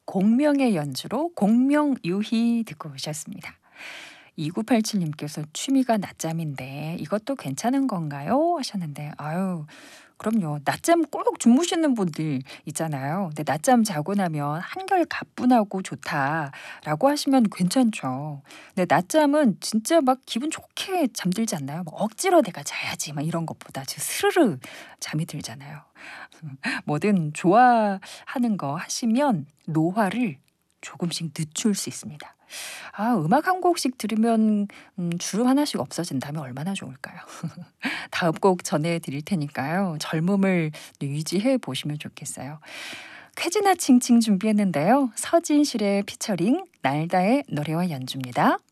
공명의 연주로 공명유희 듣고 오셨습니다. 2987님께서 취미가 낮잠인데 이것도 괜찮은 건가요? 하셨는데 아유 그럼요. 낮잠 꼭 주무시는 분들 있잖아요. 근데 낮잠 자고 나면 한결 가뿐하고 좋다라고 하시면 괜찮죠. 근데 낮잠은 진짜 막 기분 좋게 잠들지 않나요? 막 억지로 내가 자야지 막 이런 것보다 저 스르르 잠이 들잖아요. 뭐든 좋아하는 거 하시면 노화를 조금씩 늦출 수 있습니다. 아 음악 한 곡씩 들으면 주름 하나씩 없어진다면 얼마나 좋을까요? 다음 곡 전해 드릴 테니까요. 젊음을 유지해 보시면 좋겠어요. 쾌지나 칭칭 준비했는데요. 서진실의 피처링 날다의 노래와 연주입니다.